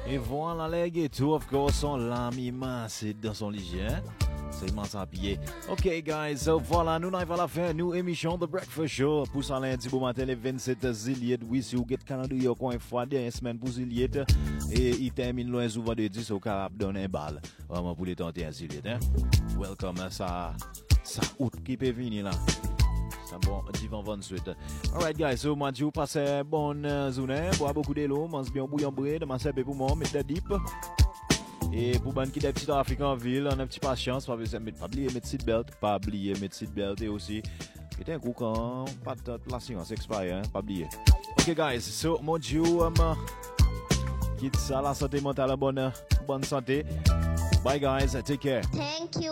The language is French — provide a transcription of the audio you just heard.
Et voilà les ghettos, of course, sont là, c'est dans son lit, hein? C'est immense à piller. Ok, guys, so voilà, nous arrivons à la fin, nous émission The Breakfast Show. Pour ça, lundi, bon matin, le 27 juillet, oui, si vous êtes Canada, il y a coin fois, dernière semaine pour juillet, et il termine loin souvent de 10 au Carab, donne un bal. Vraiment pour les 31 juillet, hein? Welcome, ça août qui peut venir là. Ça bon, divan bonne suite. Alright, guys, so moi, je vous passe bonne journée, bois beaucoup de l'eau, mange bien bouillon bré, de ma pour moi, mettez deep. Et pour ban qui des petits africains en ville, on a un petit patience, pas oublier mettre seatbelt, pas oublier mettre seatbelt et aussi, mettez un coup quand, pas de l'assurance expire, hein, pas oublier. Ok, guys, so mon Dieu, quitte ça, la santé mentale, bonne santé. Bye, guys, take care. Thank you.